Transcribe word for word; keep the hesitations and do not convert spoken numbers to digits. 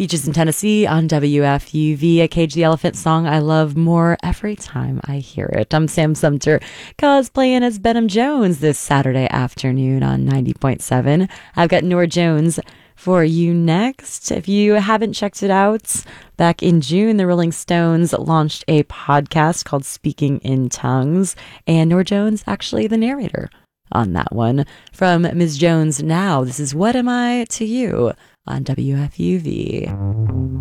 Beaches in Tennessee on W F U V, a Cage the Elephant song I love more every time I hear it. I'm Sam Sumter, cosplaying as Benham Jones this Saturday afternoon on ninety point seven. I've got Norah Jones for you next. If you haven't checked it out, back in June, the Rolling Stones launched a podcast called Speaking in Tongues, and Norah Jones, actually the narrator on that one. From Miz Jones Now, this is What Am I to You on W F U V.